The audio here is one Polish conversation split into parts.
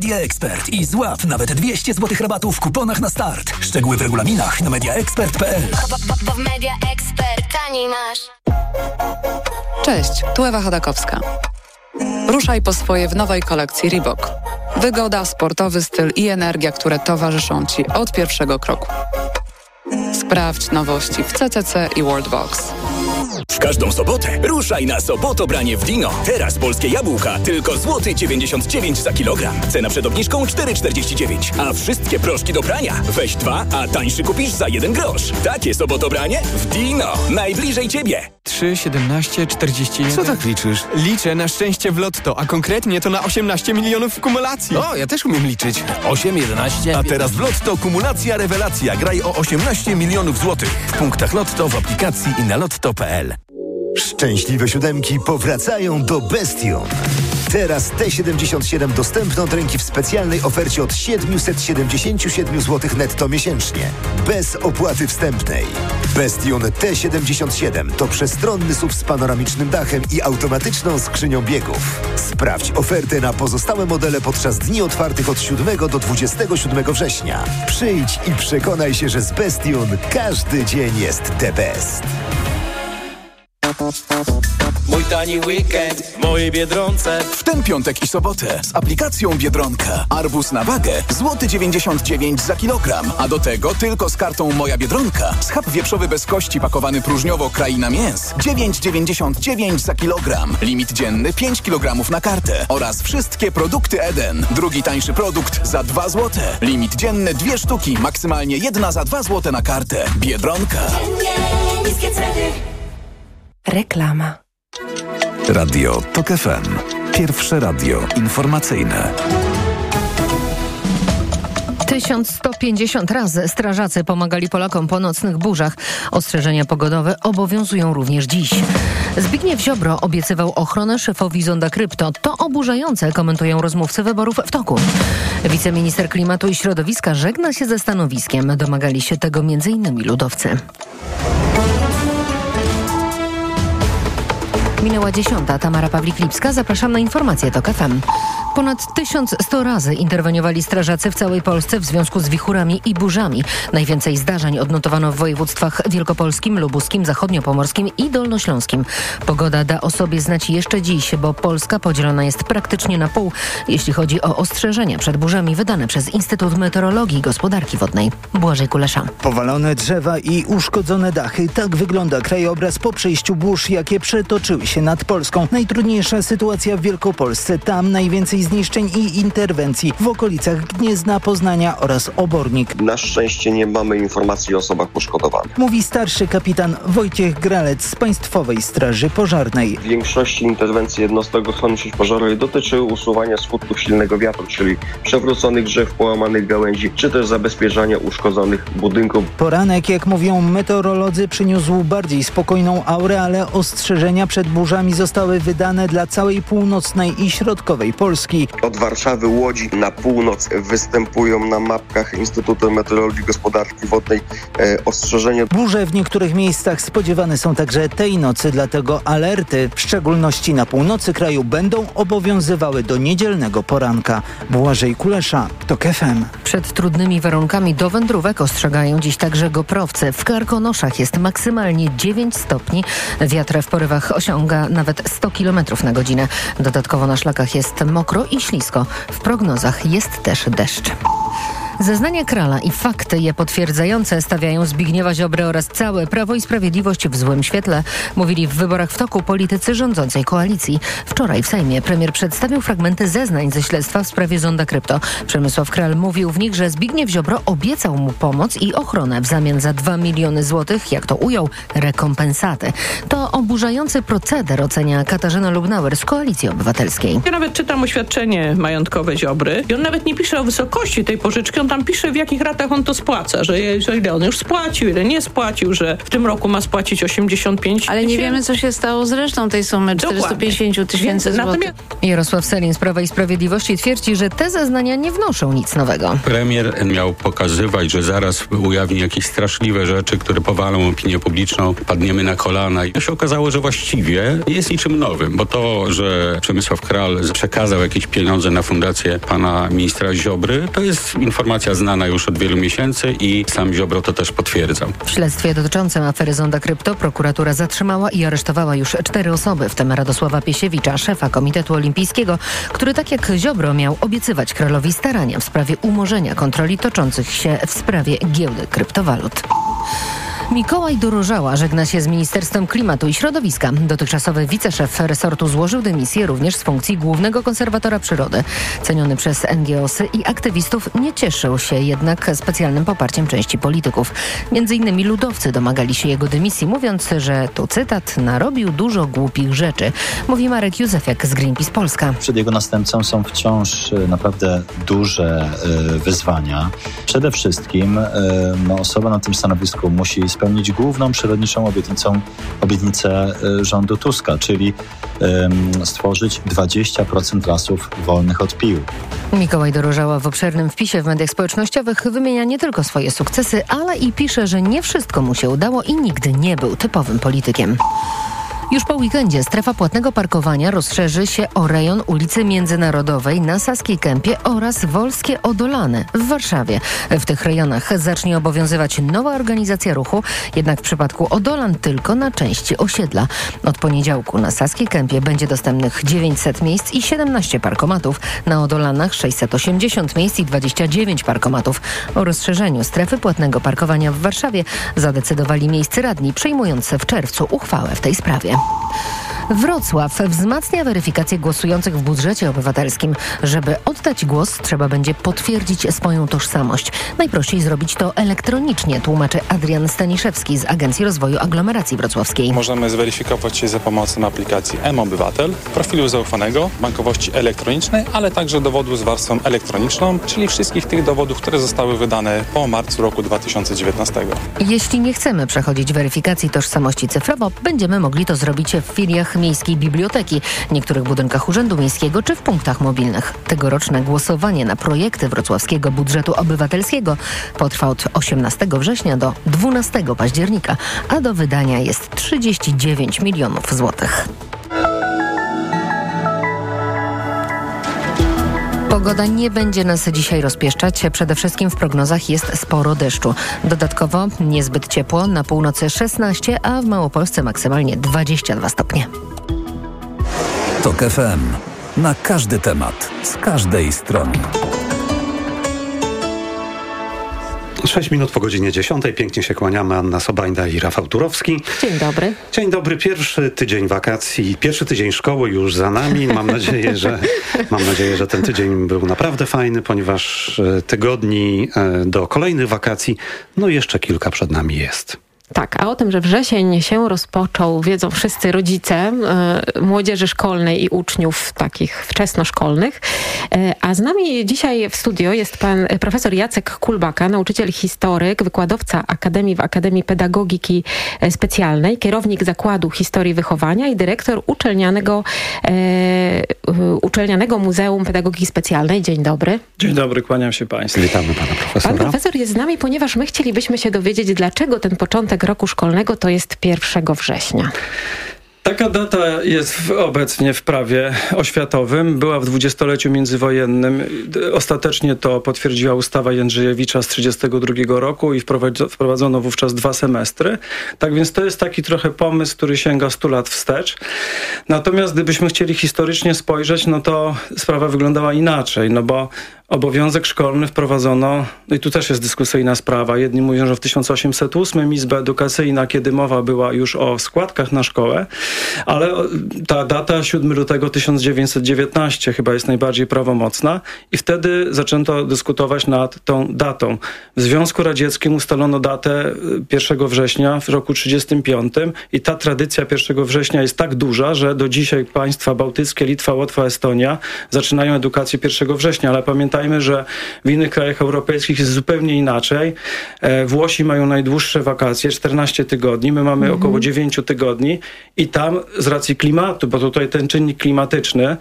Media Expert i złap nawet 200 zł rabatu w kuponach na start. Szczegóły w regulaminach na mediaexpert.pl. Bo w Media Expert taniej masz. Cześć, tu Ewa Chodakowska. Ruszaj po swoje w nowej kolekcji Reebok. Wygoda, sportowy styl i energia, które towarzyszą Ci od pierwszego kroku. Sprawdź nowości w CCC i Worldbox. W każdą sobotę ruszaj na Sobotobranie w Dino. Teraz polskie jabłka tylko złoty 99 za kilogram. Cena przed obniżką 4,49. A wszystkie proszki do prania weź 2, a tańszy kupisz za 1 grosz. Takie Sobotobranie w Dino. Najbliżej Ciebie. 3, 17, 41... Co tak liczysz? Liczę na szczęście w lotto, a konkretnie to na 18 milionów w kumulacji. O, ja też umiem liczyć. 8, 11... A teraz w Lotto kumulacja rewelacja. Graj o 18 milionów złotych. W punktach Lotto, w aplikacji i na lotto.pl. Szczęśliwe siódemki powracają do Bestion. Teraz T77 dostępne od ręki w specjalnej ofercie od 777 zł netto miesięcznie. Bez opłaty wstępnej. Bestion T77 to przestronny SUV z panoramicznym dachem i automatyczną skrzynią biegów. Sprawdź ofertę na pozostałe modele podczas dni otwartych od 7 do 27 września. Przyjdź i przekonaj się, że z Bestion każdy dzień jest the best. Mój tani weekend w mojej Biedronce. W ten piątek i sobotę z aplikacją Biedronka. Arbuz na wagę złoty 99 za kilogram. A do tego tylko z kartą Moja Biedronka. Schab wieprzowy bez kości pakowany próżniowo Kraina Mięs 9,99 za kilogram. Limit dzienny 5 kg na kartę. Oraz wszystkie produkty Eden. Drugi tańszy produkt za 2 zł. Limit dzienny 2 sztuki. Maksymalnie 1 za 2 zł na kartę. Biedronka. Niskie ceny. Reklama. Radio TOK FM. Pierwsze radio informacyjne. 1150 razy strażacy pomagali Polakom po nocnych burzach. Ostrzeżenia pogodowe obowiązują również dziś. Zbigniew Ziobro obiecywał ochronę szefowi Zonda Krypto. To oburzające, komentują rozmówcy Wyborów w toku. Wiceminister Klimatu i Środowiska żegna się ze stanowiskiem. Domagali się tego m.in. ludowcy. Minęła 10. Tamara Pawlik-Lipska. Zapraszam na informacje TOK FM. Ponad 1100 razy interweniowali strażacy w całej Polsce w związku z wichurami i burzami. Najwięcej zdarzeń odnotowano w województwach wielkopolskim, lubuskim, zachodniopomorskim i dolnośląskim. Pogoda da o sobie znać jeszcze dziś, bo Polska podzielona jest praktycznie na pół, jeśli chodzi o ostrzeżenia przed burzami wydane przez Instytut Meteorologii i Gospodarki Wodnej. Błażej Kulesza. Powalone drzewa i uszkodzone dachy. Tak wygląda krajobraz po przejściu burz, jakie przetoczyły się nad Polską. Najtrudniejsza sytuacja w Wielkopolsce. Tam najwięcej zniszczeń i interwencji w okolicach Gniezna, Poznania oraz Obornik. Na szczęście nie mamy informacji o osobach poszkodowanych. Mówi starszy kapitan Wojciech Gralec z Państwowej Straży Pożarnej. W większości interwencji jednostek ochrony przeciwpożarowej dotyczyły usuwania skutków silnego wiatru, czyli przewróconych drzew, połamanych gałęzi, czy też zabezpieczania uszkodzonych budynków. Poranek, jak mówią meteorolodzy, przyniósł bardziej spokojną aurę, ale ostrzeżenia przed burzami zostały wydane dla całej północnej i środkowej Polski. Od Warszawy, Łodzi na północ występują na mapkach Instytutu Meteorologii i Gospodarki Wodnej ostrzeżenia. Burze w niektórych miejscach spodziewane są także tej nocy, dlatego alerty, w szczególności na północy kraju, będą obowiązywały do niedzielnego poranka. Błażej Kulesza, TOK FM. Przed trudnymi warunkami do wędrówek ostrzegają dziś także goprowcy. W Karkonoszach jest maksymalnie 9 stopni. Wiatr w porywach osiąga nawet 100 km na godzinę. Dodatkowo na szlakach jest mokro i ślisko. W prognozach jest też deszcz. Zeznania Krala i fakty je potwierdzające stawiają Zbigniewa Ziobrę oraz całe Prawo i Sprawiedliwość w złym świetle, mówili w Wyborach w toku politycy rządzącej koalicji. Wczoraj w Sejmie premier przedstawił fragmenty zeznań ze śledztwa w sprawie Zonda Krypto. Przemysław Kral mówił w nich, że Zbigniew Ziobro obiecał mu pomoc i ochronę w zamian za 2 miliony złotych, jak to ujął, rekompensaty. To oburzający proceder, ocenia Katarzyna Lubnauer z Koalicji Obywatelskiej. Ja nawet czytam oświadczenie majątkowe Ziobry i on nawet nie pisze o wysokości tej pożyczki, on tam pisze, w jakich ratach on to spłaca, że ile on już spłacił, ile nie spłacił, że w tym roku ma spłacić 85 Ale nie wiemy, co się stało z resztą tej sumy, 450 000 złotych. Jarosław Sellin z Prawa i Sprawiedliwości twierdzi, że te zeznania nie wnoszą nic nowego. Premier miał pokazywać, że zaraz ujawni jakieś straszliwe rzeczy, które powalą opinię publiczną, padniemy na kolana. I to się okazało, że właściwie nie jest niczym nowym, bo to, że Przemysław Kral przekazał jakieś pieniądze na fundację pana ministra Ziobry, to jest informacja znana już od wielu miesięcy i sam Ziobro to też potwierdzał. W śledztwie dotyczącym afery Zonda Krypto prokuratura zatrzymała i aresztowała już 4 osoby, w tym Radosława Piesiewicza, szefa Komitetu Olimpijskiego, który tak jak Ziobro miał obiecywać Kralowi starania w sprawie umorzenia kontroli toczących się w sprawie giełdy kryptowalut. Mikołaj Dorożała żegna się z Ministerstwem Klimatu i Środowiska. Dotychczasowy wiceszef resortu złożył dymisję również z funkcji głównego konserwatora przyrody. Ceniony przez NGO-sy i aktywistów nie cieszył się jednak specjalnym poparciem części polityków. Między innymi ludowcy domagali się jego dymisji, mówiąc, że, tu cytat, narobił dużo głupich rzeczy. Mówi Marek Józefiak z Greenpeace Polska. Przed jego następcą są wciąż naprawdę duże wyzwania. Przede wszystkim osoba na tym stanowisku musi spełnić główną przyrodniczą obietnicę rządu Tuska, czyli stworzyć 20% lasów wolnych od PiL. Mikołaj Dorożała w obszernym wpisie w mediach społecznościowych wymienia nie tylko swoje sukcesy, ale i pisze, że nie wszystko mu się udało i nigdy nie był typowym politykiem. Już po weekendzie strefa płatnego parkowania rozszerzy się o rejon ulicy Międzynarodowej na Saskiej Kępie oraz Wolskie Odolane w Warszawie. W tych rejonach zacznie obowiązywać nowa organizacja ruchu, jednak w przypadku Odolan tylko na części osiedla. Od poniedziałku na Saskiej Kępie będzie dostępnych 900 miejsc i 17 parkomatów. Na Odolanach 680 miejsc i 29 parkomatów. O rozszerzeniu strefy płatnego parkowania w Warszawie zadecydowali miejscy radni, przyjmując w czerwcu uchwałę w tej sprawie. Wrocław wzmacnia weryfikację głosujących w budżecie obywatelskim. Żeby oddać głos, trzeba będzie potwierdzić swoją tożsamość. Najprościej zrobić to elektronicznie, tłumaczy Adrian Staniszewski z Agencji Rozwoju Aglomeracji Wrocławskiej. Możemy zweryfikować się za pomocą aplikacji mObywatel, profilu zaufanego, bankowości elektronicznej, ale także dowodu z warstwą elektroniczną, czyli wszystkich tych dowodów, które zostały wydane po marcu roku 2019. Jeśli nie chcemy przechodzić weryfikacji tożsamości cyfrowo, będziemy mogli to zrobić w filiach Miejskiej Biblioteki, niektórych budynkach Urzędu Miejskiego czy w punktach mobilnych. Tegoroczne głosowanie na projekty wrocławskiego budżetu obywatelskiego potrwa od 18 września do 12 października, a do wydania jest 39 milionów złotych. Pogoda nie będzie nas dzisiaj rozpieszczać. Przede wszystkim w prognozach jest sporo deszczu. Dodatkowo niezbyt ciepło, na północy 16, a w Małopolsce maksymalnie 22 stopnie. TOK FM. Na każdy temat, z każdej strony. 6 minut po godzinie 10. Pięknie się kłaniamy. Anna Sobajda i Rafał Turowski. Dzień dobry. Dzień dobry. Pierwszy tydzień wakacji, pierwszy tydzień szkoły już za nami. Mam nadzieję, że ten tydzień był naprawdę fajny, ponieważ tygodni do kolejnych wakacji, jeszcze kilka przed nami jest. Tak, a o tym, że wrzesień się rozpoczął, wiedzą wszyscy rodzice młodzieży szkolnej i uczniów takich wczesnoszkolnych. A z nami dzisiaj w studio jest pan profesor Jacek Kulbaka, nauczyciel historyk, wykładowca Akademii w Akademii Pedagogiki Specjalnej, kierownik Zakładu Historii Wychowania i dyrektor Uczelnianego Muzeum Pedagogiki Specjalnej. Dzień dobry. Dzień dobry, kłaniam się państwu. Witamy pana profesora. Pan profesor jest z nami, ponieważ my chcielibyśmy się dowiedzieć, dlaczego ten początek roku szkolnego to jest 1 września. Taka data jest obecnie w prawie oświatowym. Była w dwudziestoleciu międzywojennym. Ostatecznie to potwierdziła ustawa Jędrzejewicza z 1932 roku i wprowadzono wówczas 2 semestry. Tak więc to jest taki trochę pomysł, który sięga 100 lat wstecz. Natomiast gdybyśmy chcieli historycznie spojrzeć, to sprawa wyglądała inaczej, bo obowiązek szkolny wprowadzono, i tu też jest dyskusyjna sprawa. Jedni mówią, że w 1808 Izba Edukacyjna, kiedy mowa była już o składkach na szkołę, Ale ta data 7 lutego 1919 chyba jest najbardziej prawomocna i wtedy zaczęto dyskutować nad tą datą. W Związku Radzieckim ustalono datę 1 września w roku 1935 i ta tradycja 1 września jest tak duża, że do dzisiaj państwa bałtyckie, Litwa, Łotwa, Estonia zaczynają edukację 1 września, ale pamiętajmy, że w innych krajach europejskich jest zupełnie inaczej. Włosi mają najdłuższe wakacje, 14 tygodni, my mamy około 9 tygodni i tam z racji klimatu, bo tutaj ten czynnik klimatyczny,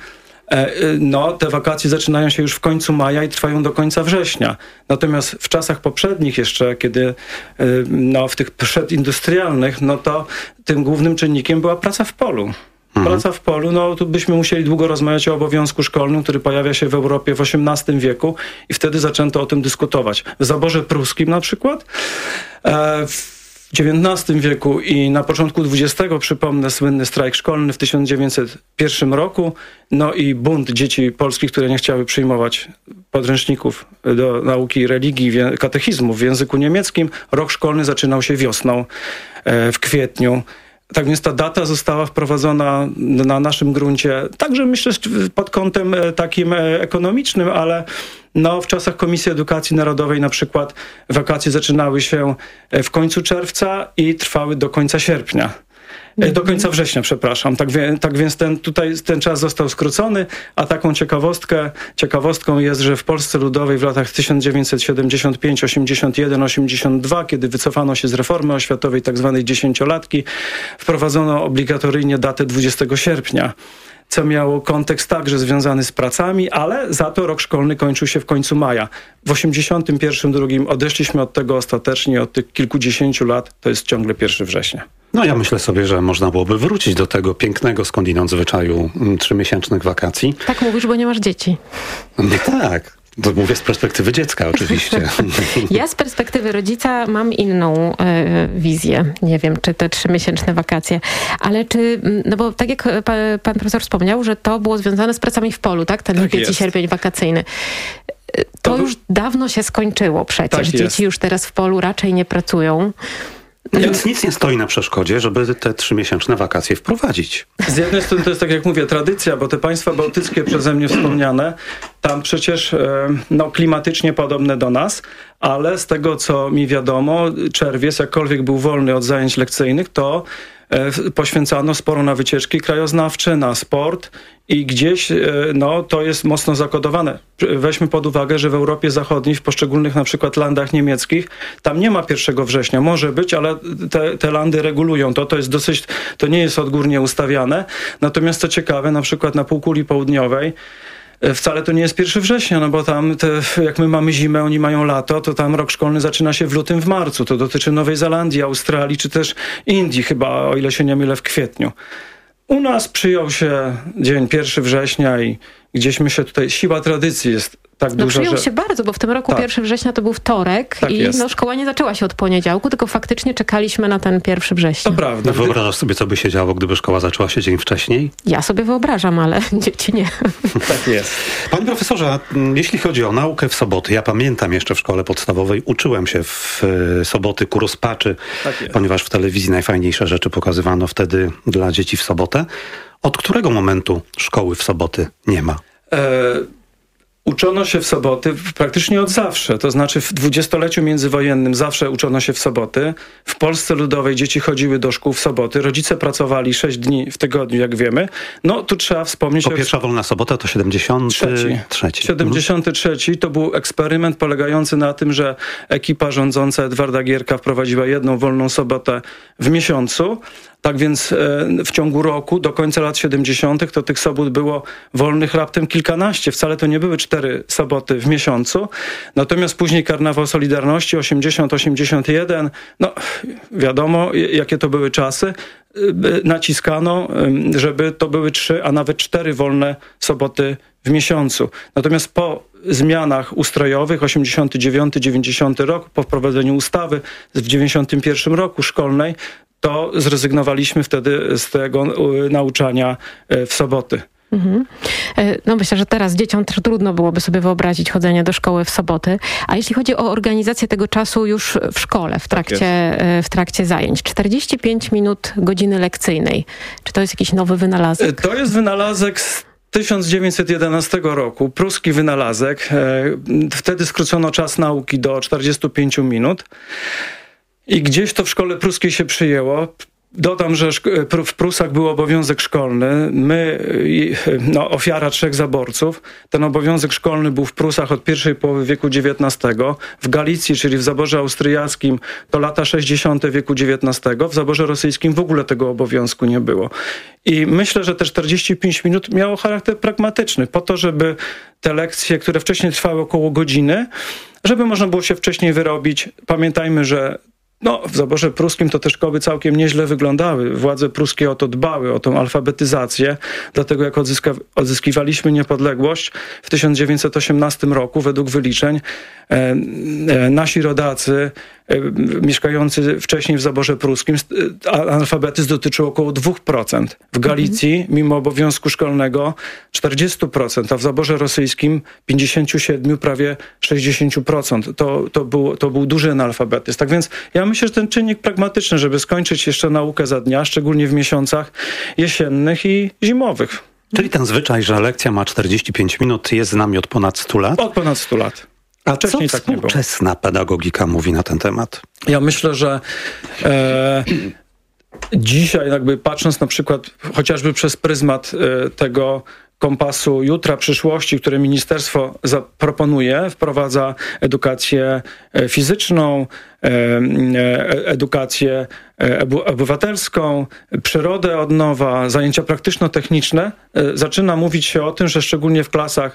te wakacje zaczynają się już w końcu maja i trwają do końca września. Natomiast w czasach poprzednich jeszcze, kiedy w tych przedindustrialnych, to tym głównym czynnikiem była praca w polu. Praca w polu, tu byśmy musieli długo rozmawiać o obowiązku szkolnym, który pojawia się w Europie w XVIII wieku i wtedy zaczęto o tym dyskutować. W zaborze pruskim na przykład, w XIX wieku i na początku XX, przypomnę, słynny strajk szkolny w 1901 roku, i bunt dzieci polskich, które nie chciały przyjmować podręczników do nauki religii, katechizmu w języku niemieckim. Rok szkolny zaczynał się wiosną, w kwietniu. Tak więc ta data została wprowadzona na naszym gruncie, także myślę pod kątem takim ekonomicznym, ale w czasach Komisji Edukacji Narodowej na przykład wakacje zaczynały się w końcu czerwca i trwały do końca sierpnia. Do końca września, przepraszam. Tak więc ten czas został skrócony, a taką ciekawostką jest, że w Polsce Ludowej w latach 1975, 81, 82, kiedy wycofano się z reformy oświatowej, tak zwanej dziesięciolatki, wprowadzono obligatoryjnie datę 20 sierpnia. Co miało kontekst także związany z pracami, ale za to rok szkolny kończył się w końcu maja. W 81-2 odeszliśmy od tego ostatecznie, od tych kilkudziesięciu lat, to jest ciągle 1 września. Ja myślę sobie, że można byłoby wrócić do tego pięknego skądinąd zwyczaju 3-miesięcznych wakacji. Tak mówisz, bo nie masz dzieci. Tak. To mówię z perspektywy dziecka oczywiście. Ja z perspektywy rodzica mam inną wizję. Nie wiem, czy te 3-miesięczne wakacje, ale bo tak jak pan profesor wspomniał, że to było związane z pracami w polu, tak? Ten lipiec i sierpień wakacyjny. To już dawno się skończyło przecież. Dzieci już teraz w polu raczej nie pracują. Więc nic nie stoi na przeszkodzie, żeby te 3-miesięczne wakacje wprowadzić. Z jednej strony to jest, tak jak mówię, tradycja, bo te państwa bałtyckie przeze mnie wspomniane, tam przecież klimatycznie podobne do nas, ale z tego, co mi wiadomo, czerwiec, jakkolwiek był wolny od zajęć lekcyjnych, to poświęcano sporo na wycieczki krajoznawcze, na sport i gdzieś to jest mocno zakodowane. Weźmy pod uwagę, że w Europie Zachodniej, w poszczególnych na przykład landach niemieckich, tam nie ma 1 września. Może być, ale te landy regulują to. To nie jest odgórnie ustawiane. Natomiast co ciekawe, na przykład na półkuli południowej wcale to nie jest 1 września, bo tam jak my mamy zimę, oni mają lato, to tam rok szkolny zaczyna się w lutym, w marcu. To dotyczy Nowej Zelandii, Australii, czy też Indii chyba, o ile się nie mylę, w kwietniu. U nas przyjął się dzień 1 września i gdzieś my się tutaj, siła tradycji jest tak duża, przyjął się bardzo, bo w tym roku 1 września to był wtorek i szkoła nie zaczęła się od poniedziałku, tylko faktycznie czekaliśmy na ten 1 września. To prawda. Wyobrażasz sobie, co by się działo, gdyby szkoła zaczęła się dzień wcześniej? Ja sobie wyobrażam, ale dzieci nie. Tak jest. Panie profesorze, jeśli chodzi o naukę w soboty, ja pamiętam jeszcze w szkole podstawowej, uczyłem się w soboty ku rozpaczy, ponieważ w telewizji najfajniejsze rzeczy pokazywano wtedy dla dzieci w sobotę. Od którego momentu szkoły w soboty nie ma? Uczono się w soboty praktycznie od zawsze. To znaczy w 20-leciu międzywojennym zawsze uczono się w soboty. W Polsce Ludowej dzieci chodziły do szkół w soboty. Rodzice pracowali 6 dni w tygodniu, jak wiemy. Tu trzeba wspomnieć... Pierwsza wolna sobota to 73. 73 to był eksperyment polegający na tym, że ekipa rządząca Edwarda Gierka wprowadziła 1 wolną sobotę w miesiącu. Tak więc w ciągu roku, do końca lat 70. to tych sobot było wolnych raptem kilkanaście. Wcale to nie były 4 soboty w miesiącu. Natomiast później Karnawał Solidarności 80-81, wiadomo jakie to były czasy. Naciskano, żeby to były 3, a nawet 4 wolne soboty w miesiącu. Natomiast po zmianach ustrojowych, 89-90 rok, po wprowadzeniu ustawy w 91 roku szkolnej, to zrezygnowaliśmy wtedy z tego nauczania w soboty. No myślę, że teraz dzieciom trudno byłoby sobie wyobrazić chodzenie do szkoły w soboty. A jeśli chodzi o organizację tego czasu już w szkole, w trakcie zajęć. 45 minut godziny lekcyjnej. Czy to jest jakiś nowy wynalazek? To jest wynalazek z 1911 roku, pruski wynalazek. Wtedy skrócono czas nauki do 45 minut. I gdzieś to w szkole pruskiej się przyjęło. Dodam, że w Prusach był obowiązek szkolny. Ofiara 3 zaborców. Ten obowiązek szkolny był w Prusach od pierwszej połowy wieku XIX. W Galicji, czyli w zaborze austriackim, to lata 60. wieku XIX. W zaborze rosyjskim w ogóle tego obowiązku nie było. I myślę, że te 45 minut miało charakter pragmatyczny, po to, żeby te lekcje, które wcześniej trwały około godziny, żeby można było się wcześniej wyrobić. Pamiętajmy, że w zaborze pruskim to te szkoły całkiem nieźle wyglądały. Władze pruskie o to dbały, o tą alfabetyzację. Dlatego jak odzyskiwaliśmy niepodległość w 1918 roku, według wyliczeń, nasi rodacy mieszkający wcześniej w zaborze pruskim, analfabetyzm dotyczył około 2%. W Galicji, mimo obowiązku szkolnego, 40%, a w zaborze rosyjskim 57%, prawie 60%. To był duży analfabetyzm. Tak więc ja myślę, że ten czynnik pragmatyczny, żeby skończyć jeszcze naukę za dnia, szczególnie w miesiącach jesiennych i zimowych. Czyli ten zwyczaj, że lekcja ma 45 minut, jest z nami od ponad 100 lat? Od ponad 100 lat. A co współczesna pedagogika mówi na ten temat? Ja myślę, że dzisiaj jakby patrząc na przykład chociażby przez pryzmat tego kompasu jutra, przyszłości, które ministerstwo zaproponuje, wprowadza edukację fizyczną, edukację obywatelską, przyrodę od nowa, zajęcia praktyczno-techniczne. Zaczyna mówić się o tym, że szczególnie w klasach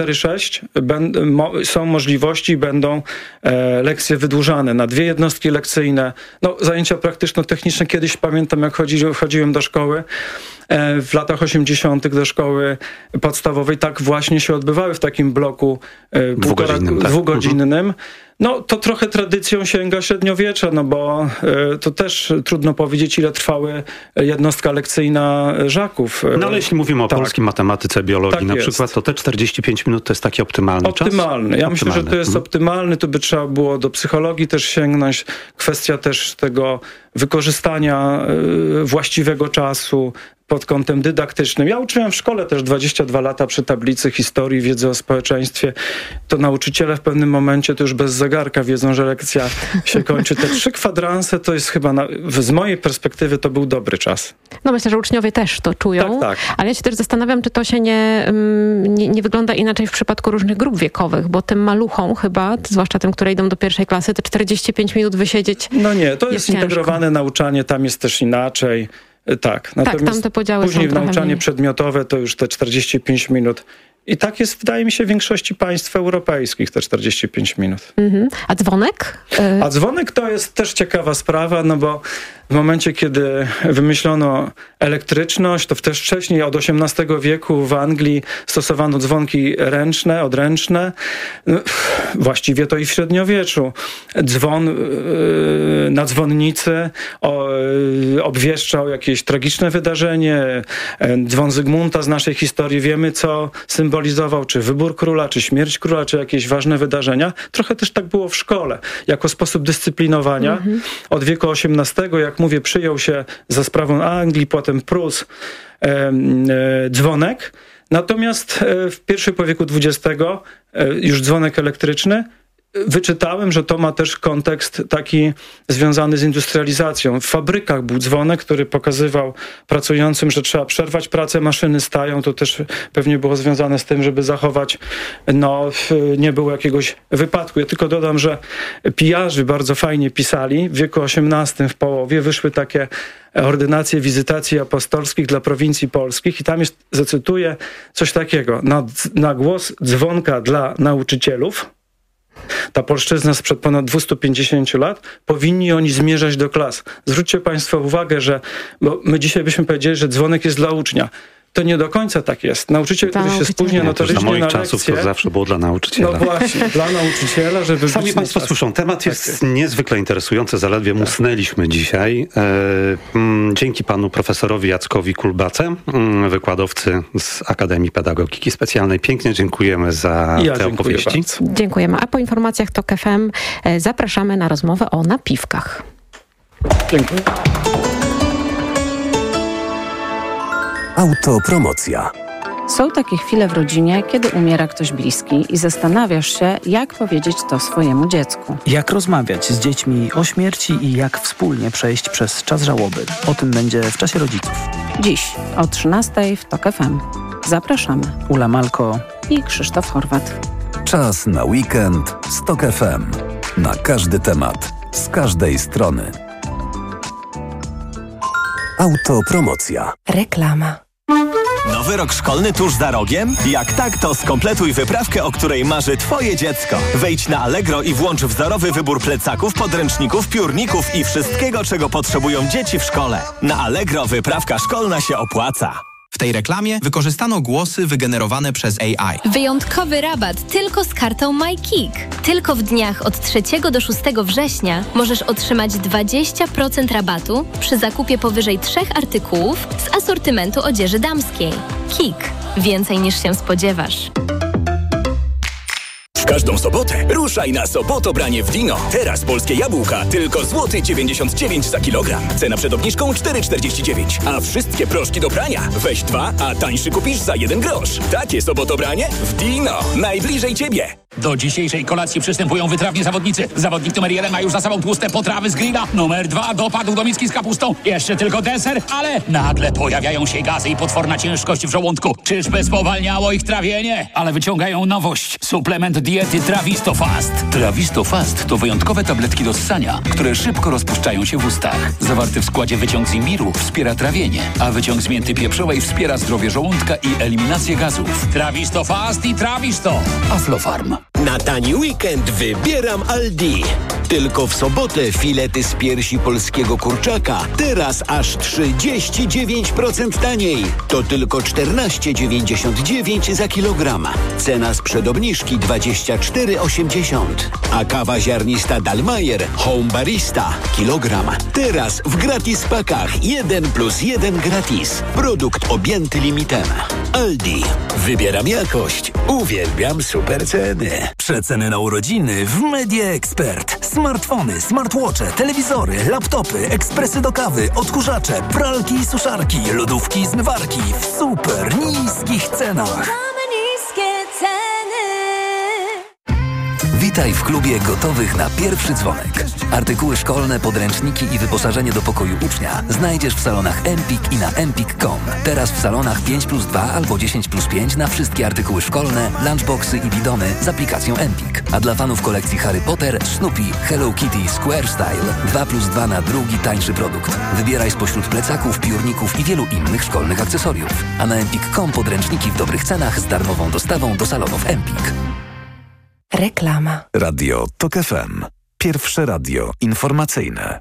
4-6 są możliwości, będą lekcje wydłużane na 2 jednostki lekcyjne. Zajęcia praktyczno-techniczne kiedyś pamiętam, jak chodziłem do szkoły, w latach 80. do szkoły podstawowej, tak właśnie się odbywały w takim bloku dwugodzinnym. To trochę tradycją sięga średniowiecza, bo to też trudno powiedzieć, ile trwały jednostka lekcyjna Żaków. Ale jeśli mówimy o polskiej matematyce, biologii na przykład, to te 45 minut to jest taki optymalny czas? Optymalny. Ja myślę, że to jest optymalny. Tu by trzeba było do psychologii też sięgnąć. Kwestia też tego wykorzystania właściwego czasu pod kątem dydaktycznym. Ja uczyłem w szkole też 22 lata przy tablicy historii, wiedzy o społeczeństwie. To nauczyciele w pewnym momencie to już bez zegarka wiedzą, że lekcja się kończy. Te 3 kwadranse to jest chyba, z mojej perspektywy to był dobry czas. Myślę, że uczniowie też to czują. Tak. Ale ja się też zastanawiam, czy to się nie wygląda inaczej w przypadku różnych grup wiekowych, bo tym maluchom chyba, zwłaszcza tym, które idą do pierwszej klasy, te 45 minut wysiedzieć nie, to jest integrowane nauczanie, tam jest też inaczej. Tak, natomiast tam te podziały później są nauczanie przedmiotowe to już te 45 minut. I tak jest, wydaje mi się, w większości państw europejskich te 45 minut. A dzwonek? A dzwonek to jest też ciekawa sprawa, bo w momencie, kiedy wymyślono elektryczność, to też wcześniej od XVIII wieku w Anglii stosowano dzwonki odręczne. Właściwie to i w średniowieczu. Dzwon na dzwonnicy obwieszczał jakieś tragiczne wydarzenie. Dzwon Zygmunta z naszej historii wiemy, co symbolizował, czy wybór króla, czy śmierć króla, czy jakieś ważne wydarzenia. Trochę też tak było w szkole, jako sposób dyscyplinowania. Od wieku XVIII, jak mówię, przyjął się za sprawą Anglii, potem Prus, dzwonek. Natomiast w pierwszej połowie wieku XX już dzwonek elektryczny. Wyczytałem, że to ma też kontekst taki związany z industrializacją. W fabrykach był dzwonek, który pokazywał pracującym, że trzeba przerwać pracę, maszyny stają. To też pewnie było związane z tym, żeby zachować, nie było jakiegoś wypadku. Ja tylko dodam, że pijarzy bardzo fajnie pisali. W wieku XVIII w połowie wyszły takie ordynacje wizytacji apostolskich dla prowincji polskich i tam jest, zacytuję, coś takiego. Na głos dzwonka dla nauczycielów, ta polszczyzna sprzed ponad 250 lat, powinni oni zmierzać do klas. Zwróćcie Państwo uwagę, bo my dzisiaj byśmy powiedzieli, że dzwonek jest dla ucznia. to nie do końca tak jest. Nauczyciel, który się spóźnia notorycznie na moich na czasów lekcję, to zawsze było dla nauczyciela. No właśnie, dla nauczyciela, żeby... Sami Państwo słyszą, temat jest niezwykle interesujący, zaledwie musnęliśmy dzisiaj. Dzięki panu profesorowi Jackowi Kulbace, wykładowcy z Akademii Pedagogiki Specjalnej. Pięknie dziękujemy za te opowieści. Bardzo. Dziękujemy. A po informacjach TOK FM zapraszamy na rozmowę o napiwkach. Dziękuję. Autopromocja. Są takie chwile w rodzinie, kiedy umiera ktoś bliski i zastanawiasz się, jak powiedzieć to swojemu dziecku. Jak rozmawiać z dziećmi o śmierci i jak wspólnie przejść przez czas żałoby. O tym będzie w Czasie Rodziców. Dziś o 13:00 w TOK FM. Zapraszamy. Ula Malko i Krzysztof Horwat. Czas na weekend z TOK FM. Na każdy temat, z każdej strony. Autopromocja. Reklama. Nowy rok szkolny tuż za rogiem? Jak tak, to skompletuj wyprawkę, o której marzy Twoje dziecko. Wejdź na Allegro i włącz wzorowy wybór plecaków, podręczników, piórników i wszystkiego, czego potrzebują dzieci w szkole. Na Allegro wyprawka szkolna się opłaca. W tej reklamie wykorzystano głosy wygenerowane przez AI. Wyjątkowy rabat tylko z kartą MyKick. Tylko w dniach od 3 do 6 września możesz otrzymać 20% rabatu przy zakupie powyżej 3 artykułów z asortymentu odzieży damskiej. Kick. Więcej niż się spodziewasz. W każdą sobotę ruszaj na Sobotobranie w Dino. Teraz polskie jabłka tylko złoty 99 za kilogram. Cena przed obniżką 4,49. A wszystkie proszki do prania weź 2, a tańszy kupisz za 1 grosz. Takie Sobotobranie w Dino. Najbliżej Ciebie. Do dzisiejszej kolacji przystępują wytrawni zawodnicy. Zawodnik numer 1 ma już za sobą tłuste potrawy z grilla. Numer 2 dopadł do miski z kapustą. Jeszcze tylko deser, ale nagle pojawiają się gazy i potworna ciężkość w żołądku. Czyżby spowalniało ich trawienie? Ale wyciągają nowość. Suplement diety Trawisto Fast. Trawisto Fast to wyjątkowe tabletki do ssania, które szybko rozpuszczają się w ustach. Zawarty w składzie wyciąg z imbiru wspiera trawienie, a wyciąg z mięty pieprzowej wspiera zdrowie żołądka i eliminację gazów. Trawisto Fast i Trawisto. Aflofarm. Na tani weekend wybieram Aldi. Tylko w sobotę filety z piersi polskiego kurczaka. Teraz aż 39% taniej. To tylko 14,99 za kilogram. Cena sprzed obniżki 24,80. A kawa ziarnista Dalmayer Home Barista kilogram. Teraz w gratis pakach 1+1 gratis. Produkt objęty limitem. Aldi. Wybieram jakość. Uwielbiam super ceny. Przeceny na urodziny w Media Expert. Smartfony, smartwatche, telewizory, laptopy, ekspresy do kawy, odkurzacze, pralki i suszarki, lodówki i zmywarki w super niskich cenach. Witaj w klubie gotowych na pierwszy dzwonek. Artykuły szkolne, podręczniki i wyposażenie do pokoju ucznia znajdziesz w salonach Empik i na empik.com. Teraz w salonach 5+2 albo 10+5 na wszystkie artykuły szkolne, lunchboxy i bidony z aplikacją Empik. A dla fanów kolekcji Harry Potter, Snoopy, Hello Kitty i Square Style 2+2 na drugi, tańszy produkt. Wybieraj spośród plecaków, piórników i wielu innych szkolnych akcesoriów. A na empik.com podręczniki w dobrych cenach z darmową dostawą do salonów Empik. Reklama. Radio TOK FM. Pierwsze radio informacyjne.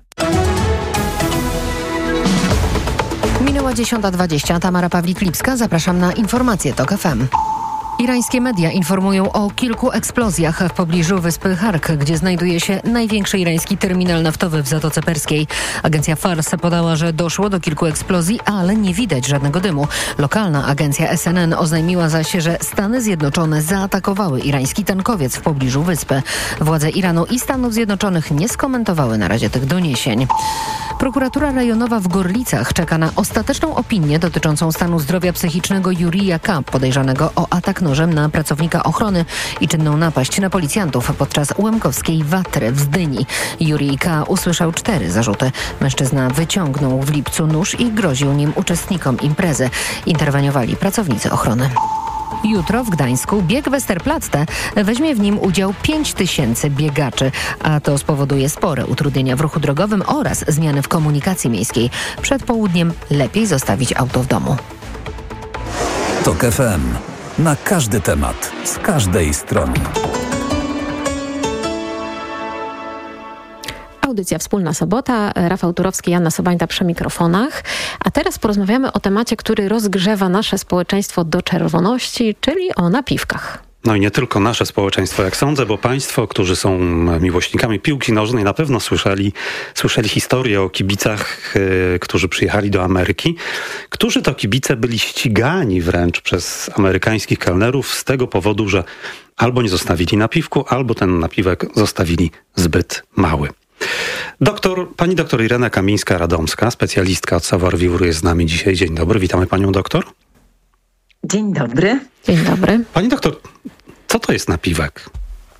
Minęła 10:20. Tamara Pawlik-Lipska. Zapraszam na informacje TOK FM. Irańskie media informują o kilku eksplozjach w pobliżu wyspy Hark, gdzie znajduje się największy irański terminal naftowy w Zatoce Perskiej. Agencja Fars podała, że doszło do kilku eksplozji, ale nie widać żadnego dymu. Lokalna agencja SNN oznajmiła zaś, że Stany Zjednoczone zaatakowały irański tankowiec w pobliżu wyspy. Władze Iranu i Stanów Zjednoczonych nie skomentowały na razie tych doniesień. Prokuratura rejonowa w Gorlicach czeka na ostateczną opinię dotyczącą stanu zdrowia psychicznego Jurija K., podejrzanego o atak nożem na pracownika ochrony i czynną napaść na policjantów podczas łemkowskiej watry w Zdyni. Jurij K. usłyszał 4 zarzuty. Mężczyzna wyciągnął w lipcu nóż i groził nim uczestnikom imprezy. Interweniowali pracownicy ochrony. Jutro w Gdańsku bieg Westerplatte weźmie w nim udział 5000 biegaczy, a to spowoduje spore utrudnienia w ruchu drogowym oraz zmiany w komunikacji miejskiej. Przed południem lepiej zostawić auto w domu. TOK FM. Na każdy temat, z każdej strony. Audycja Wspólna Sobota. Rafał Turowski, Joanna Sobańta przy mikrofonach. A teraz porozmawiamy o temacie, który rozgrzewa nasze społeczeństwo do czerwoności, czyli o napiwkach. No i nie tylko nasze społeczeństwo, jak sądzę, bo państwo, którzy są miłośnikami piłki nożnej, na pewno słyszeli historię o kibicach, którzy przyjechali do Ameryki, którzy to kibice byli ścigani wręcz przez amerykańskich kelnerów z tego powodu, że albo nie zostawili napiwku, albo ten napiwek zostawili zbyt mały. Pani doktor Irena Kamińska-Radomska, specjalistka od savoir vivre, jest z nami dzisiaj. Dzień dobry, witamy panią doktor. Dzień dobry. Dzień dobry. Pani doktor, co to jest napiwek?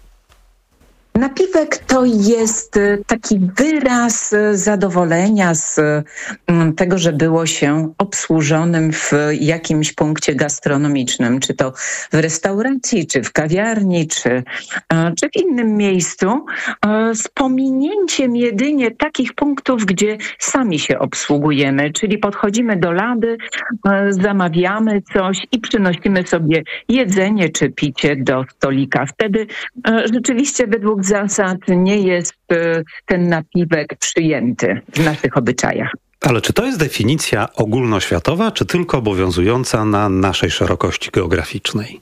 Napiwek to jest taki wyraz zadowolenia z tego, że było się obsłużonym w jakimś punkcie gastronomicznym, czy to w restauracji, czy w kawiarni, czy w innym miejscu, z pominięciem jedynie takich punktów, gdzie sami się obsługujemy, czyli podchodzimy do lady, zamawiamy coś i przynosimy sobie jedzenie czy picie do stolika. Wtedy rzeczywiście według zasad nie jest ten napiwek przyjęty w naszych obyczajach. Ale czy to jest definicja ogólnoświatowa, czy tylko obowiązująca na naszej szerokości geograficznej?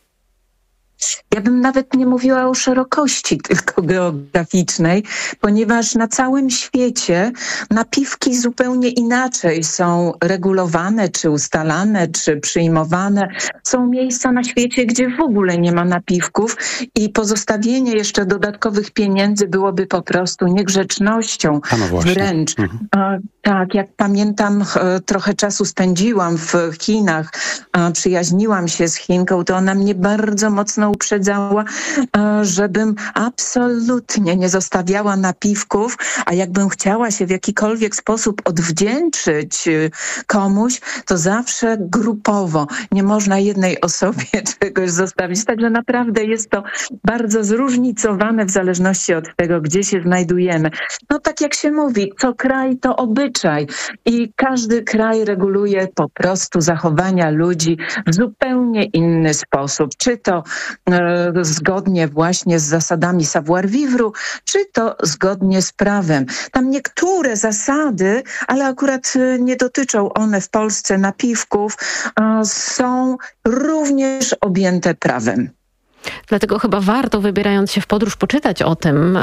Ja bym nawet nie mówiła o szerokości tylko geograficznej, ponieważ na całym świecie napiwki zupełnie inaczej są regulowane, czy ustalane, czy przyjmowane. Są miejsca na świecie, gdzie w ogóle nie ma napiwków i pozostawienie jeszcze dodatkowych pieniędzy byłoby po prostu niegrzecznością wręcz. Tak, jak pamiętam, trochę czasu spędziłam w Chinach, przyjaźniłam się z Chinką, to ona mnie bardzo mocno uprzedzała, żebym absolutnie nie zostawiała napiwków, a jakbym chciała się w jakikolwiek sposób odwdzięczyć komuś, to zawsze grupowo. Nie można jednej osobie czegoś zostawić. Także naprawdę jest to bardzo zróżnicowane w zależności od tego, gdzie się znajdujemy. No tak jak się mówi, co kraj to obyczaj i każdy kraj reguluje po prostu zachowania ludzi w zupełnie inny sposób. Czy to zgodnie właśnie z zasadami savoir vivre, czy to zgodnie z prawem. Tam niektóre zasady, ale akurat nie dotyczą one w Polsce napiwków, są również objęte prawem. Dlatego chyba warto, wybierając się w podróż, poczytać o tym,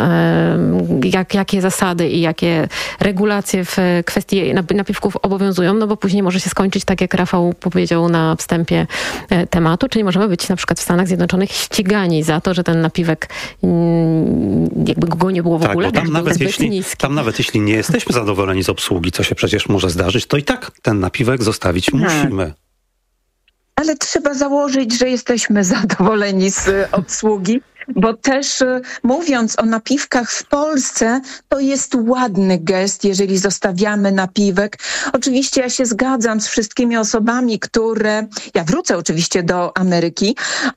jakie zasady i jakie regulacje w kwestii napiwków obowiązują, no bo później może się skończyć tak, jak Rafał powiedział na wstępie tematu, czyli możemy być na przykład w Stanach Zjednoczonych ścigani za to, że ten napiwek jakby go nie było w ogóle. Bo tam nawet jeśli nie jesteśmy zadowoleni z obsługi, co się przecież może zdarzyć, to i tak ten napiwek zostawić musimy. Ale trzeba założyć, że jesteśmy zadowoleni z obsługi, bo też mówiąc o napiwkach w Polsce, to jest ładny gest, jeżeli zostawiamy napiwek. Oczywiście ja się zgadzam z wszystkimi osobami, ja wrócę oczywiście do Ameryki,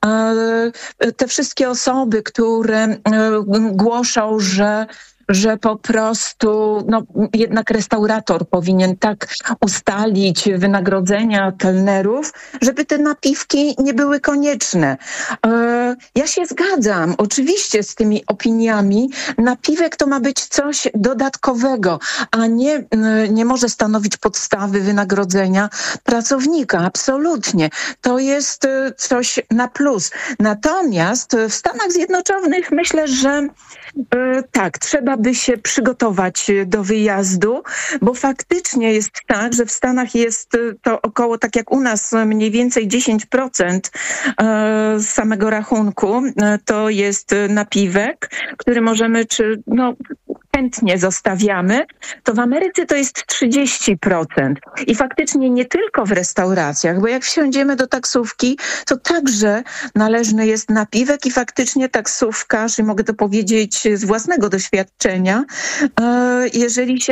te wszystkie osoby, które głoszą, że po prostu jednak restaurator powinien tak ustalić wynagrodzenia kelnerów, żeby te napiwki nie były konieczne. Ja się zgadzam oczywiście z tymi opiniami. Napiwek to ma być coś dodatkowego, a nie może stanowić podstawy wynagrodzenia pracownika. Absolutnie. To jest coś na plus. Natomiast w Stanach Zjednoczonych myślę, że tak, trzeba by się przygotować do wyjazdu, bo faktycznie jest tak, że w Stanach jest to około, tak jak u nas, mniej więcej 10% z samego rachunku to jest napiwek, który możemy, chętnie zostawiamy, to w Ameryce to jest 30%. I faktycznie nie tylko w restauracjach, bo jak wsiądziemy do taksówki, to także należny jest napiwek i faktycznie taksówkarz, i mogę to powiedzieć z własnego doświadczenia, jeżeli się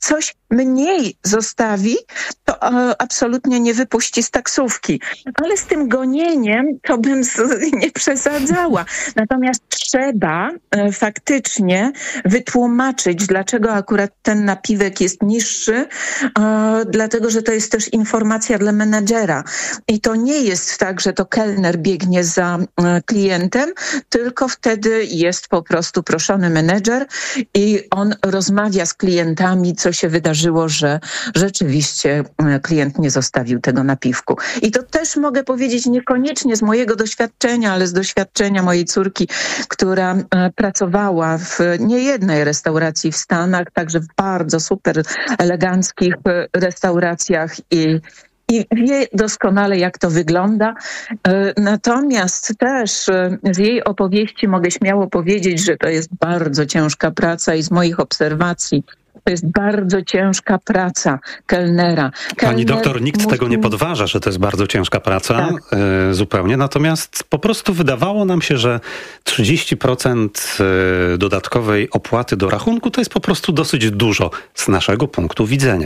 coś mniej zostawi, to absolutnie nie wypuści z taksówki. Ale z tym gonieniem to bym nie przesadzała. Natomiast trzeba faktycznie wytłumaczyć, dlaczego akurat ten napiwek jest niższy, dlatego, że to jest też informacja dla menedżera. I to nie jest tak, że to kelner biegnie za klientem, tylko wtedy jest po prostu proszony menedżer i on rozmawia z klientami, co się wydarzyło, że rzeczywiście klient nie zostawił tego napiwku. I to też mogę powiedzieć niekoniecznie z mojego doświadczenia, ale z doświadczenia mojej córki, która pracowała w niejednej restauracji w Stanach, także w bardzo super eleganckich restauracjach i wie doskonale, jak to wygląda. Natomiast też z jej opowieści mogę śmiało powiedzieć, że to jest bardzo ciężka praca i z moich obserwacji to jest bardzo ciężka praca kelnera. Pani doktor, nikt tego nie podważa, że to jest bardzo ciężka praca, tak. Zupełnie. Natomiast po prostu wydawało nam się, że 30% dodatkowej opłaty do rachunku to jest po prostu dosyć dużo z naszego punktu widzenia.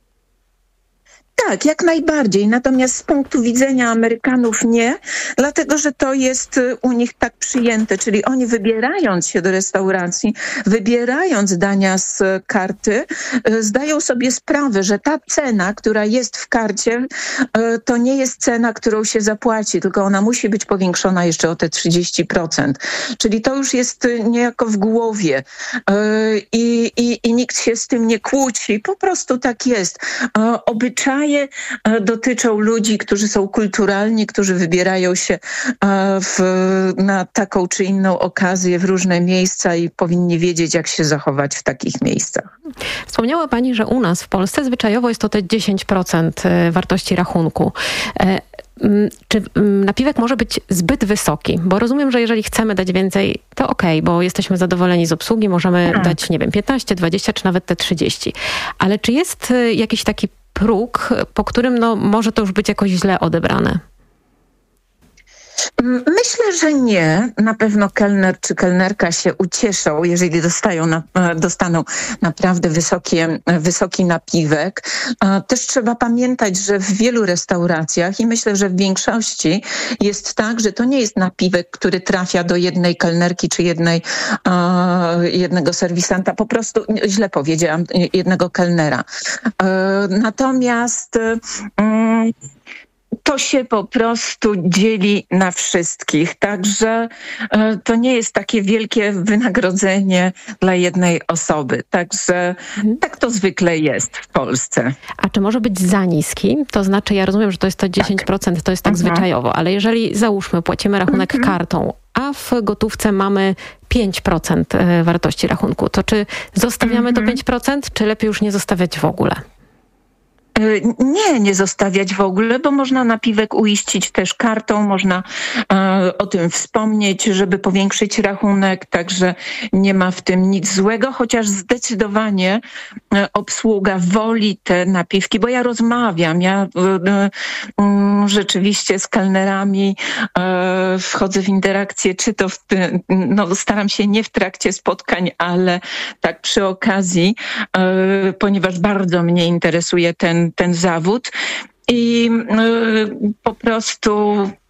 Tak, jak najbardziej. Natomiast z punktu widzenia Amerykanów nie, dlatego że to jest u nich tak przyjęte, czyli oni wybierając się do restauracji, wybierając dania z karty, zdają sobie sprawę, że ta cena, która jest w karcie, to nie jest cena, którą się zapłaci, tylko ona musi być powiększona jeszcze o te 30%. Czyli to już jest niejako w głowie i nikt się z tym nie kłóci. Po prostu tak jest. Obyczaje dotyczą ludzi, którzy są kulturalni, którzy wybierają się na taką czy inną okazję w różne miejsca i powinni wiedzieć, jak się zachować w takich miejscach. Wspomniała Pani, że u nas w Polsce zwyczajowo jest to te 10% wartości rachunku. Czy napiwek może być zbyt wysoki? Bo rozumiem, że jeżeli chcemy dać więcej, to okej, bo jesteśmy zadowoleni z obsługi, możemy dać, nie wiem, 15, 20 czy nawet te 30. Ale czy jest jakiś taki próg, po którym może to już być jakoś źle odebrane? Myślę, że nie. Na pewno kelner czy kelnerka się ucieszą, jeżeli dostaną naprawdę wysoki napiwek. Też trzeba pamiętać, że w wielu restauracjach i myślę, że w większości jest tak, że to nie jest napiwek, który trafia do jednej kelnerki czy jednego serwisanta. Po prostu, źle powiedziałam, jednego kelnera. Natomiast to się po prostu dzieli na wszystkich. Także to nie jest takie wielkie wynagrodzenie dla jednej osoby. Także tak to zwykle jest w Polsce. A czy może być za niski? To znaczy, ja rozumiem, że to jest to 10%, to jest tak zwyczajowo, ale jeżeli załóżmy, płacimy rachunek kartą, a w gotówce mamy 5% wartości rachunku, to czy zostawiamy to 5%, czy lepiej już nie zostawiać w ogóle? Nie zostawiać w ogóle, bo można napiwek uiścić też kartą, można o tym wspomnieć, żeby powiększyć rachunek, także nie ma w tym nic złego, chociaż zdecydowanie obsługa woli te napiwki, bo ja rozmawiam, rzeczywiście z kelnerami wchodzę w interakcję, czy to staram się nie w trakcie spotkań, ale tak przy okazji, ponieważ bardzo mnie interesuje ten zawód i po prostu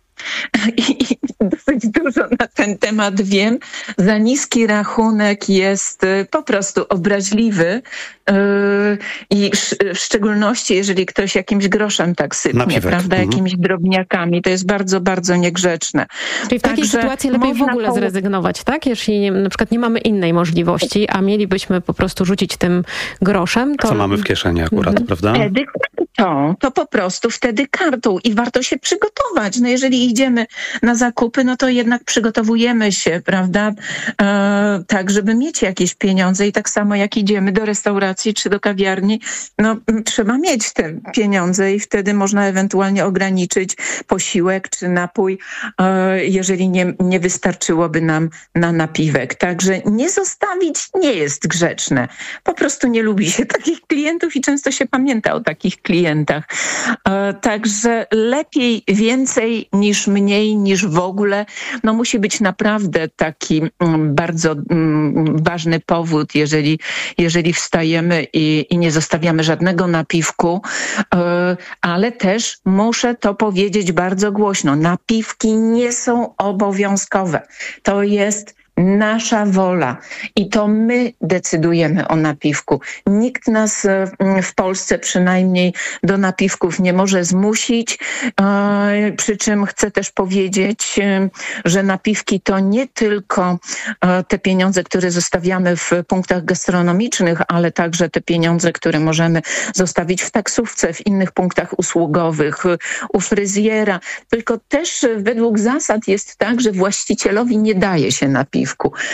dosyć dużo na ten temat wiem. Za niski rachunek jest po prostu obraźliwy i w szczególności, jeżeli ktoś jakimś groszem tak sypnie, prawda, jakimiś drobniakami, to jest bardzo, bardzo niegrzeczne. Czyli w takiej sytuacji lepiej w ogóle zrezygnować, tak? Jeśli na przykład nie mamy innej możliwości, a mielibyśmy po prostu rzucić tym groszem, to... Co mamy w kieszeni akurat, prawda? To po prostu wtedy kartą i warto się przygotować. No jeżeli idziemy na zakupy, no to jednak przygotowujemy się, prawda, tak, żeby mieć jakieś pieniądze i tak samo jak idziemy do restauracji czy do kawiarni, no trzeba mieć te pieniądze i wtedy można ewentualnie ograniczyć posiłek czy napój, jeżeli nie wystarczyłoby nam na napiwek. Także nie zostawić nie jest grzeczne. Po prostu nie lubi się takich klientów i często się pamięta o takich klientach. klientach. Także lepiej więcej niż mniej, niż w ogóle. No musi być naprawdę taki bardzo ważny powód, jeżeli wstajemy i nie zostawiamy żadnego napiwku, ale też muszę to powiedzieć bardzo głośno. Napiwki nie są obowiązkowe. To jest nasza wola i to my decydujemy o napiwku. Nikt nas w Polsce przynajmniej do napiwków nie może zmusić, przy czym chcę też powiedzieć, że napiwki to nie tylko te pieniądze, które zostawiamy w punktach gastronomicznych, ale także te pieniądze, które możemy zostawić w taksówce, w innych punktach usługowych, u fryzjera. Tylko też według zasad jest tak, że właścicielowi nie daje się napiwku.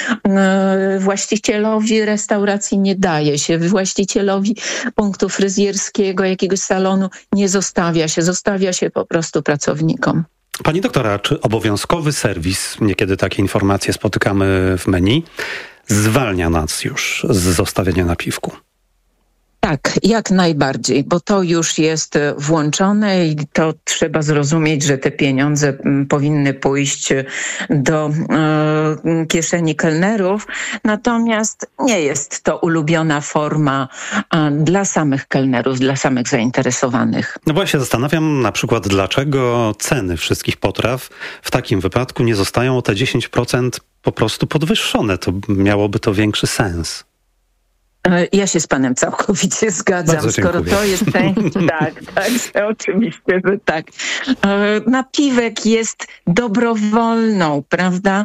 Właścicielowi restauracji nie daje się, właścicielowi punktu fryzjerskiego, jakiegoś salonu nie zostawia się po prostu pracownikom. Pani doktora, czy obowiązkowy serwis, niekiedy takie informacje spotykamy w menu, zwalnia nas już z zostawiania napiwku? Tak, jak najbardziej, bo to już jest włączone i to trzeba zrozumieć, że te pieniądze powinny pójść do kieszeni kelnerów, natomiast nie jest to ulubiona forma dla samych kelnerów, dla samych zainteresowanych. No bo ja się zastanawiam na przykład, dlaczego ceny wszystkich potraw w takim wypadku nie zostają o te 10% po prostu podwyższone. To miałoby to większy sens. Ja się z panem całkowicie zgadzam. Bardzo skoro dziękuję. to jest tak, oczywiście, że tak. Napiwek jest dobrowolną, prawda,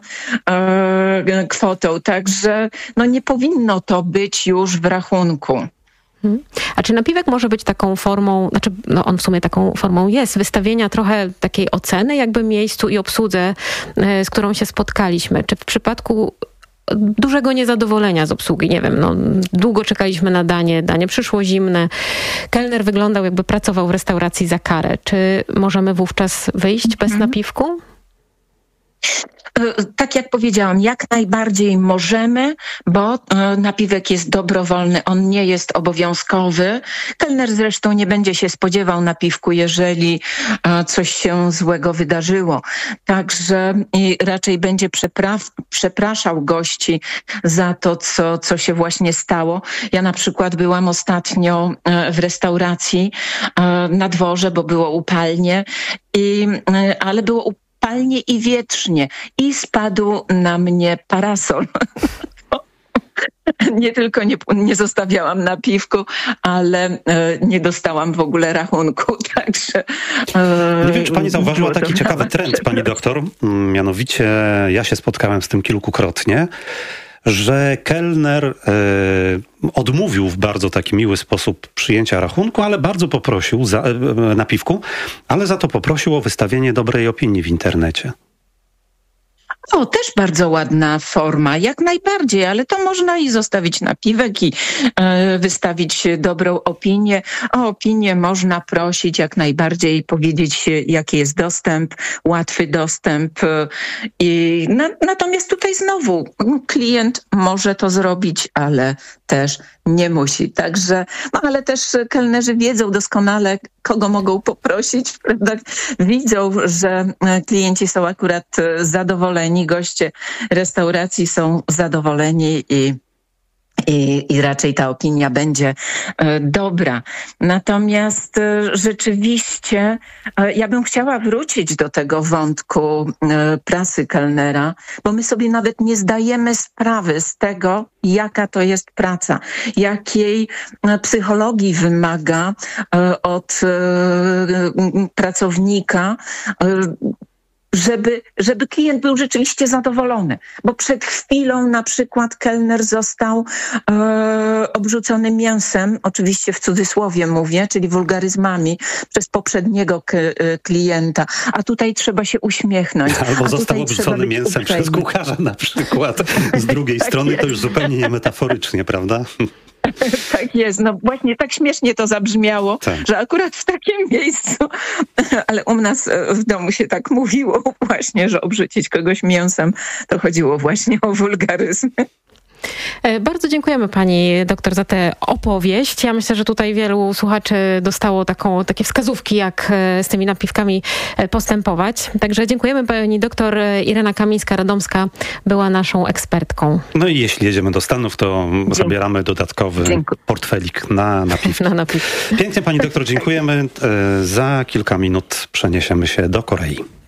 kwotą, także no nie powinno to być już w rachunku. A czy napiwek może być taką formą, znaczy no on w sumie taką formą jest, wystawienia trochę takiej oceny jakby miejscu i obsłudze, z którą się spotkaliśmy? Czy w przypadku dużego niezadowolenia z obsługi, nie wiem, no długo czekaliśmy na danie przyszło zimne, kelner wyglądał jakby pracował w restauracji za karę. Czy możemy wówczas wyjść bez napiwku? Tak jak powiedziałam, jak najbardziej możemy, bo napiwek jest dobrowolny, on nie jest obowiązkowy. Kelner zresztą nie będzie się spodziewał napiwku, jeżeli coś się złego wydarzyło. Także i raczej będzie przepraszał gości za to, co się właśnie stało. Ja na przykład byłam ostatnio w restauracji na dworze, bo było upalnie, ale było upalnie i wietrznie i spadł na mnie parasol. Nie tylko nie zostawiałam napiwku, ale nie dostałam w ogóle rachunku. Także, nie wiem, czy pani zauważyła taki ciekawy trend, pani doktor. Mianowicie ja się spotkałem z tym kilkukrotnie, że kelner odmówił w bardzo taki miły sposób przyjęcia rachunku, ale bardzo poprosił napiwku, ale za to poprosił o wystawienie dobrej opinii w internecie. O, też bardzo ładna forma, jak najbardziej, ale to można i zostawić napiwek i wystawić dobrą opinię. O opinię można prosić jak najbardziej, powiedzieć jaki jest dostęp, łatwy dostęp. Natomiast tutaj znowu klient może to zrobić, ale też nie musi. Także, no ale też kelnerzy wiedzą doskonale, kogo mogą poprosić, prawda? Widzą, że klienci są akurat zadowoleni, goście restauracji są zadowoleni i raczej ta opinia będzie dobra. Natomiast rzeczywiście ja bym chciała wrócić do tego wątku pracy kelnera, bo my sobie nawet nie zdajemy sprawy z tego, jaka to jest praca, jakiej psychologii wymaga od pracownika, żeby klient był rzeczywiście zadowolony. Bo przed chwilą na przykład kelner został obrzucony mięsem, oczywiście w cudzysłowie mówię, czyli wulgaryzmami, przez poprzedniego klienta. A tutaj trzeba się uśmiechnąć. Albo został obrzucony mięsem przez kucharza na przykład. Z drugiej strony to już zupełnie nie metaforycznie, prawda? Tak jest, no właśnie tak śmiesznie to zabrzmiało, że akurat w takim miejscu, ale u nas w domu się tak mówiło właśnie, że obrzucić kogoś mięsem, to chodziło właśnie o wulgaryzmy. Bardzo dziękujemy pani doktor za tę opowieść. Ja myślę, że tutaj wielu słuchaczy dostało takie wskazówki, jak z tymi napiwkami postępować. Także dziękujemy. Pani doktor Irena Kamińska-Radomska była naszą ekspertką. No i jeśli jedziemy do Stanów, to zabieramy dodatkowy portfelik na napiwki. Na napiwki. Pięknie pani doktor, dziękujemy. Za kilka minut przeniesiemy się do Korei.